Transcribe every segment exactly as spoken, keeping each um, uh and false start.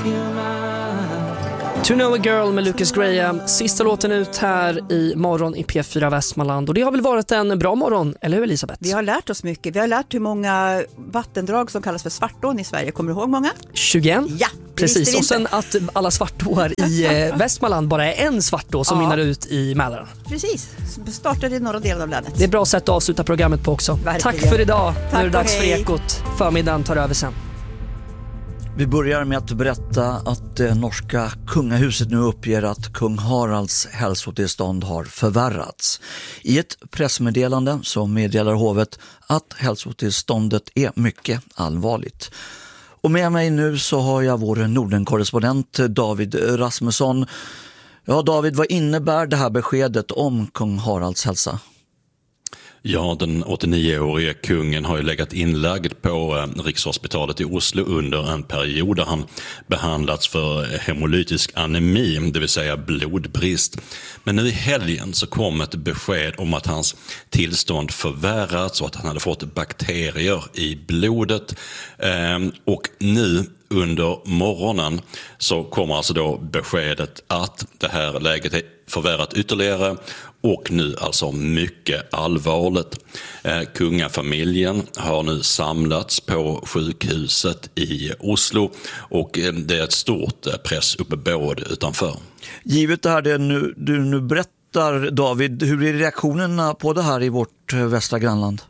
To Know a Girl med Lucas Graham. Sista låten ut här i morgon i P fyra Västmanland. Och det har väl varit en bra morgon, eller hur Elisabeth? Vi har lärt oss mycket. Vi har lärt hur många vattendrag som kallas för svartån i Sverige. Kommer du ihåg många? tjugoett. Ja, precis. Och sen att alla svartåar i eh, Västmanland bara är en svartå som ja. mynnar ut i Mälaren. Precis. Startade i norra delen av länet. Det är ett bra sätt att avsluta programmet på också. Verkligen. Tack för idag. Tack, nu är det dags för hej. Ekot. Förmiddagen tar över sen. Vi börjar med att berätta att det norska kungahuset nu uppger att kung Haralds hälsotillstånd har förvärrats. I ett pressmeddelande så meddelar hovet att hälsotillståndet är mycket allvarligt. Och med mig nu så har jag vår Norden-korrespondent David Rasmusson. Ja David, vad innebär det här beskedet om kung Haralds hälsa? Ja, den åttionioårige kungen har ju legat inlagd på Rikshospitalet i Oslo under en period där han behandlats för hemolytisk anemi, det vill säga blodbrist. Men nu i helgen så kom ett besked om att hans tillstånd förvärrats och att han hade fått bakterier i blodet. Och nu under morgonen så kommer alltså då beskedet att det här läget är förvärrat ytterligare och nu alltså mycket allvarligt. Eh, kungafamiljen har nu samlats på sjukhuset i Oslo och eh, det är ett stort eh, pressuppbåd utanför. Givet det här det nu, du nu berättar David, hur är reaktionerna på det här i vårt eh, västra grannland?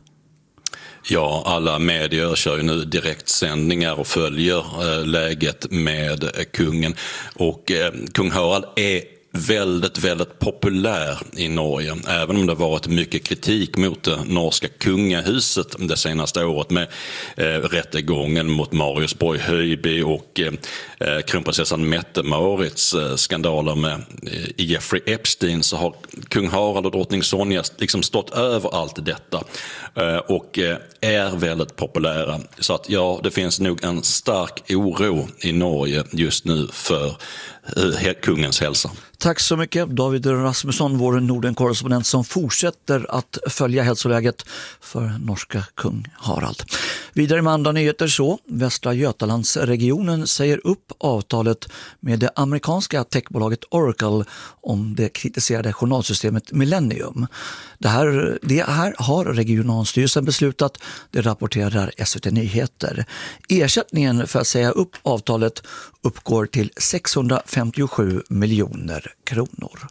Ja, alla medier kör ju nu direktsändningar och följer eh, läget med eh, kungen och eh, kung Harald är väldigt, väldigt populär i Norge. Även om det har varit mycket kritik mot det norska kungahuset det senaste året med eh, rättegången mot Marius Borg Höjby och eh, kronprinsessan Mette-Marits eh, skandaler med eh, Jeffrey Epstein, så har kung Harald och drottning Sonja liksom stått över allt detta eh, och eh, är väldigt populära. Så att ja, det finns nog en stark oro i Norge just nu för eh, kungens hälsa. Tack så mycket David Rasmusson, vår Norden-korrespondent som fortsätter att följa hälsoläget för norska kung Harald. Vidare med andra nyheter så, Västra Götalandsregionen säger upp avtalet med det amerikanska techbolaget Oracle om det kritiserade journalsystemet Millennium. Det här, det här har regionalstyrelsen beslutat, det rapporterar S V T Nyheter. Ersättningen för att säga upp avtalet uppgår till sexhundrafemtiosju miljoner kronor.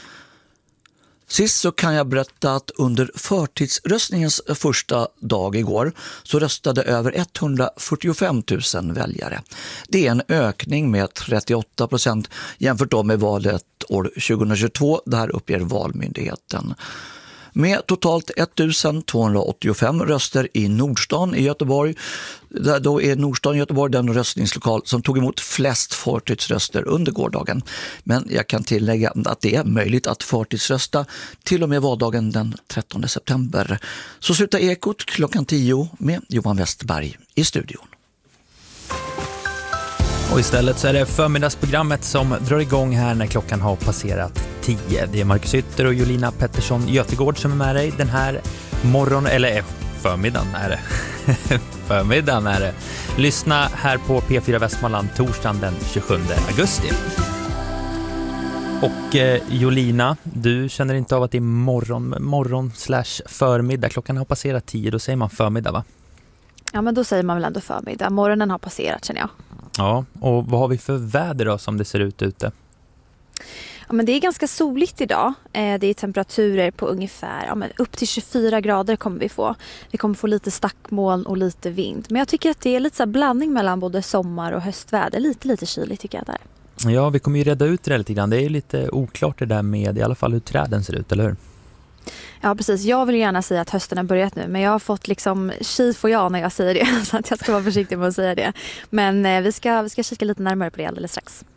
Sist så kan jag berätta att under förtidsröstningens första dag igår så röstade över etthundrafyrtiofem tusen väljare. Det är en ökning med trettioåtta procent jämfört då med valet år tjugohundratjugotvå, där uppger Valmyndigheten. Med totalt ettusentvåhundraåttiofem röster i Nordstan i Göteborg. Där då är Nordstan i Göteborg den röstningslokal som tog emot flest förtidsröster under gårdagen. Men jag kan tillägga att det är möjligt att förtidsrösta till och med valdagen den trettonde september. Så slutar Ekot klockan tio med Johan Westberg i studion. Och istället så är det förmiddagsprogrammet som drar igång här när klockan har passerat tio. Det är Marcus Ytter och Jolina Pettersson Götegård som är med dig den här morgonen, eller förmiddagen är det. förmiddagen är det. Lyssna här på P fyra Västmanland torsdagen den tjugosjunde augusti. Och eh, Jolina, du känner inte av att det är morgon, morgon slash förmiddag. Klockan har passerat tio, då säger man förmiddag va? Ja, men då säger man väl ändå förmiddag. Morgonen har passerat, känner jag. Ja, och vad har vi för väder då som det ser ut ute? Ja, men det är ganska soligt idag. Eh, det är temperaturer på ungefär ja, men upp till tjugofyra grader kommer vi få. Vi kommer få lite stackmoln och lite vind. Men jag tycker att det är lite så här blandning mellan både sommar och höstväder. Lite, lite kyligt tycker jag där. Ja, vi kommer ju reda ut det lite grann. Det är lite oklart det där med i alla fall hur träden ser ut, eller hur? Ja, precis. Jag vill gärna säga att hösten har börjat nu. Men jag har fått liksom tji får jag när jag säger det. Så att jag ska vara försiktig med att säga det. Men eh, vi ska, vi ska kika lite närmare på det alldeles strax.